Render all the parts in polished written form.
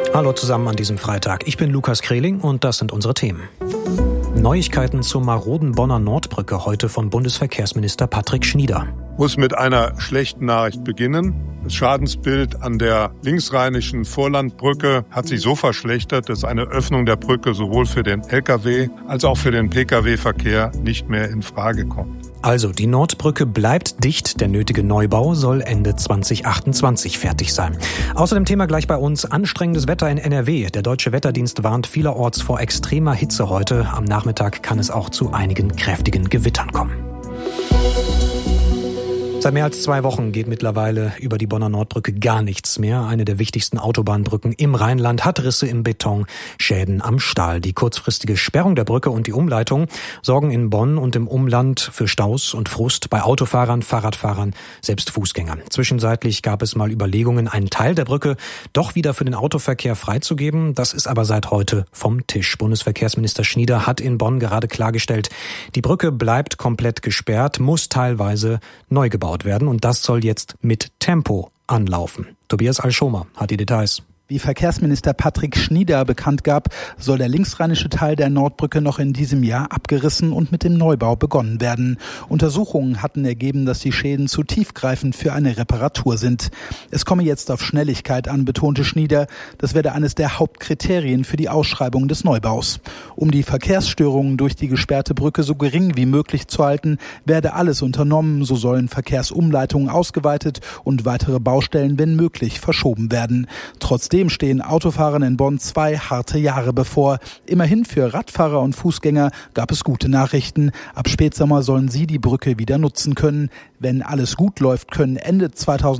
Hallo zusammen an diesem Freitag. Ich bin Lukas Kreling und das sind unsere Themen. Neuigkeiten zur maroden Bonner Nordbrücke heute von Bundesverkehrsminister Patrick Schnieder. Muss mit einer schlechten Nachricht beginnen. Das Schadensbild an der linksrheinischen Vorlandbrücke hat sich so verschlechtert, dass eine Öffnung der Brücke sowohl für den Lkw als auch für den Pkw-Verkehr nicht mehr in Frage kommt. Also, die Nordbrücke bleibt dicht. Der nötige Neubau soll Ende 2028 fertig sein. Außerdem Thema gleich bei uns: anstrengendes Wetter in NRW. Der Deutsche Wetterdienst warnt vielerorts vor extremer Hitze heute. Am Nachmittag kann es auch zu einigen kräftigen Gewittern kommen. Seit mehr als 2 Wochen geht mittlerweile über die Bonner Nordbrücke gar nichts mehr. Eine der wichtigsten Autobahnbrücken im Rheinland hat Risse im Beton, Schäden am Stahl. Die kurzfristige Sperrung der Brücke und die Umleitung sorgen in Bonn und im Umland für Staus und Frust bei Autofahrern, Fahrradfahrern, selbst Fußgängern. Zwischenzeitlich gab es mal Überlegungen, einen Teil der Brücke doch wieder für den Autoverkehr freizugeben. Das ist aber seit heute vom Tisch. Bundesverkehrsminister Schnieder hat in Bonn gerade klargestellt, die Brücke bleibt komplett gesperrt, muss teilweise neu gebaut werden und das soll jetzt mit Tempo anlaufen. Tobias Alschomer hat die Details. Wie Verkehrsminister Patrick Schnieder bekannt gab, soll der linksrheinische Teil der Nordbrücke noch in diesem Jahr abgerissen und mit dem Neubau begonnen werden. Untersuchungen hatten ergeben, dass die Schäden zu tiefgreifend für eine Reparatur sind. Es komme jetzt auf Schnelligkeit an, betonte Schnieder. Das werde eines der Hauptkriterien für die Ausschreibung des Neubaus. Um die Verkehrsstörungen durch die gesperrte Brücke so gering wie möglich zu halten, werde alles unternommen. So sollen Verkehrsumleitungen ausgeweitet und weitere Baustellen, wenn möglich, verschoben werden. Trotzdem stehen Autofahrern in Bonn 2 harte Jahre bevor. Immerhin für Radfahrer und Fußgänger gab es gute Nachrichten. Ab Spätsommer sollen sie die Brücke wieder nutzen können. Wenn alles gut läuft, können Ende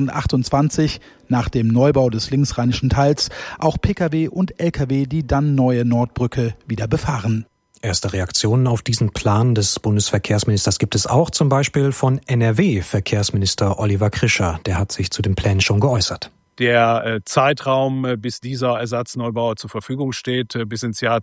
2028, nach dem Neubau des linksrheinischen Teils, auch Pkw und Lkw die dann neue Nordbrücke wieder befahren. Erste Reaktionen auf diesen Plan des Bundesverkehrsministers gibt es auch, zum Beispiel von NRW-Verkehrsminister Oliver Krischer. Der hat sich zu den Plänen schon geäußert. Der Zeitraum, bis dieser Ersatzneubau zur Verfügung steht, bis ins Jahr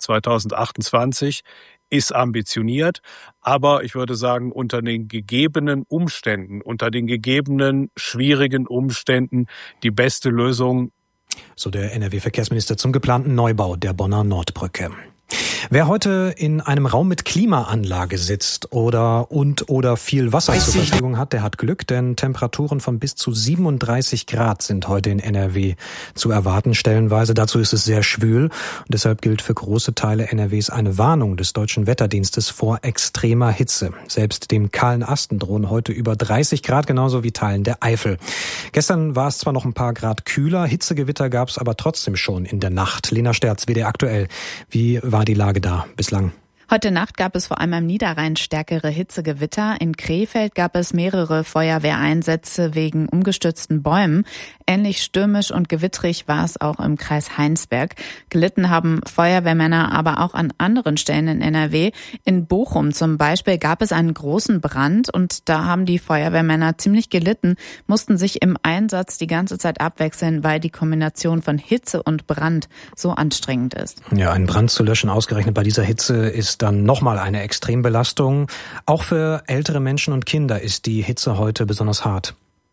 2028, ist ambitioniert. Aber ich würde sagen, unter den gegebenen Umständen, unter den gegebenen schwierigen Umständen die beste Lösung. So der NRW-Verkehrsminister zum geplanten Neubau der Bonner Nordbrücke. Wer heute in einem Raum mit Klimaanlage sitzt oder viel Wasser zur Verfügung hat, der hat Glück, denn Temperaturen von bis zu 37 Grad sind heute in NRW zu erwarten, stellenweise. Dazu ist es sehr schwül und deshalb gilt für große Teile NRWs eine Warnung des Deutschen Wetterdienstes vor extremer Hitze. Selbst dem kahlen Asten drohen heute über 30 Grad, genauso wie Teilen der Eifel. Gestern war es zwar noch ein paar Grad kühler, Hitzegewitter gab es aber trotzdem schon in der Nacht. Lena Sterz, WDR aktuell. Wie war die Lage da bislang? Heute Nacht gab es vor allem am Niederrhein stärkere Hitzegewitter. In Krefeld gab es mehrere Feuerwehreinsätze wegen umgestürzten Bäumen. Ähnlich stürmisch und gewittrig war es auch im Kreis Heinsberg. Gelitten haben Feuerwehrmänner aber auch an anderen Stellen in NRW. In Bochum zum Beispiel gab es einen großen Brand und da haben die Feuerwehrmänner ziemlich gelitten, mussten sich im Einsatz die ganze Zeit abwechseln, weil die Kombination von Hitze und Brand so anstrengend ist. Ja, einen Brand zu löschen, ausgerechnet bei dieser Hitze, ist dann nochmal eine Extrembelastung. Auch für ältere Menschen und Kinder ist die Hitze heute besonders hart.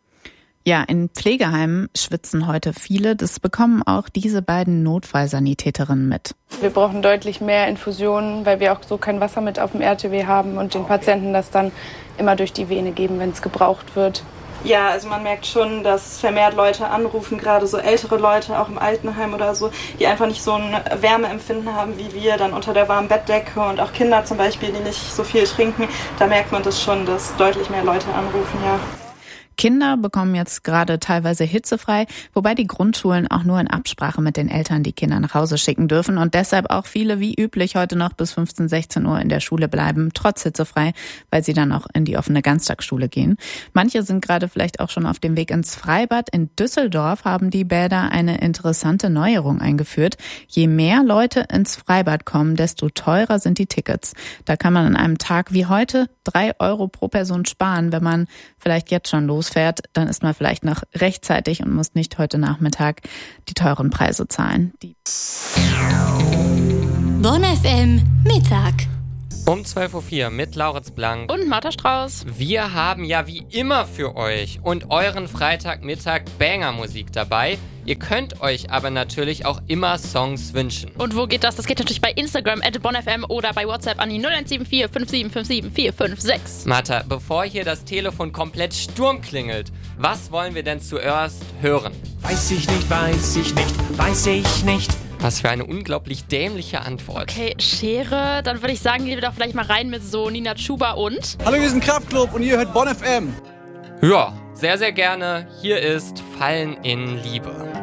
Ja, in Pflegeheimen schwitzen heute viele. Das bekommen auch diese beiden Notfallsanitäterinnen mit. Wir brauchen deutlich mehr Infusionen, weil wir auch so kein Wasser mit auf dem RTW haben und den Patienten das dann immer durch die Vene geben, wenn es gebraucht wird. Ja, also man merkt schon, dass vermehrt Leute anrufen, gerade so ältere Leute, auch im Altenheim oder so, die einfach nicht so ein Wärmeempfinden haben wie wir, dann unter der warmen Bettdecke und auch Kinder zum Beispiel, die nicht so viel trinken. Da merkt man das schon, dass deutlich mehr Leute anrufen, ja. Kinder bekommen jetzt gerade teilweise hitzefrei, wobei die Grundschulen auch nur in Absprache mit den Eltern die Kinder nach Hause schicken dürfen und deshalb auch viele wie üblich heute noch bis 15, 16 Uhr in der Schule bleiben, trotz hitzefrei, weil sie dann auch in die offene Ganztagsschule gehen. Manche sind gerade vielleicht auch schon auf dem Weg ins Freibad. In Düsseldorf haben die Bäder eine interessante Neuerung eingeführt. Je mehr Leute ins Freibad kommen, desto teurer sind die Tickets. Da kann man an einem Tag wie heute 3 Euro pro Person sparen, wenn man vielleicht jetzt schon losfährt, dann ist man vielleicht noch rechtzeitig und muss nicht heute Nachmittag die teuren Preise zahlen. Bonn FM Mittag. Um 12.04 Uhr mit Lauritz Blank und Martha Strauß. Wir haben ja wie immer für euch und euren Freitagmittag Banger-Musik dabei. Ihr könnt euch aber natürlich auch immer Songs wünschen. Und wo geht das? Das geht natürlich bei Instagram @bonfm oder bei WhatsApp an die 0174 5757 456. Martha, bevor hier das Telefon komplett Sturm klingelt, was wollen wir denn zuerst hören? Weiß ich nicht, weiß ich nicht, weiß ich nicht. Was für eine unglaublich dämliche Antwort. Okay, Schere, dann würde ich sagen, gehen wir doch vielleicht mal rein mit so Nina Chuba und... Hallo, wir sind Kraftklub und ihr hört Bonn FM. Ja, sehr, sehr gerne. Hier ist Fallen in Liebe.